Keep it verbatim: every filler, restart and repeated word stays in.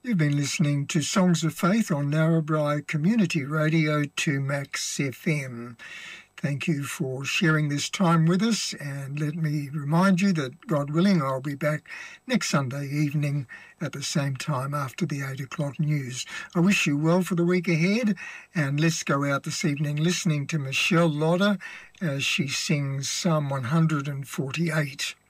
You've been listening to Songs of Faith on Narrabri Community Radio to Max F M. Thank you for sharing this time with us, and let me remind you that, God willing, I'll be back next Sunday evening at the same time after the eight o'clock news. I wish you well for the week ahead, and let's go out this evening listening to Michelle Lotta as she sings Psalm one hundred forty-eight.